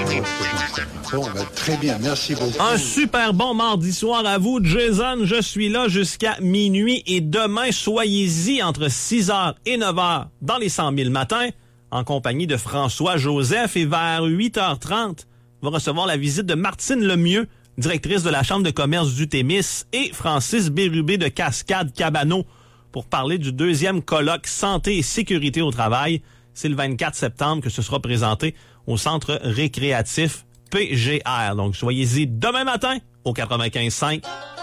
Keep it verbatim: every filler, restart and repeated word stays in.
Bon, ben, très bien, merci beaucoup. Un super bon mardi soir à vous, Jason. Je suis là jusqu'à minuit et demain, soyez-y entre six heures et neuf heures dans les cent mille matins en compagnie de François Joseph et vers huit heures trente, on va recevoir la visite de Martine Lemieux, directrice de la Chambre de commerce du Témis, et Francis Bérubé de Cascade Cabano pour parler du deuxième colloque Santé et sécurité au travail. C'est le vingt-quatre septembre que ce sera présenté au Centre récréatif P G R. Donc, soyez-y demain matin au quatre-vingt-quinze cinq.